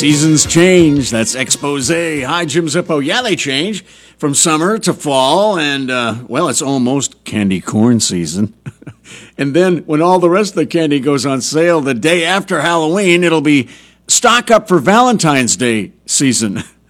Seasons change. That's expose. Hi, Jim Zippo. Yeah, they change from summer to fall, and, well, it's almost candy corn season. And then when all the rest of the candy goes on sale the day after Halloween, it'll be stock up for Valentine's Day season.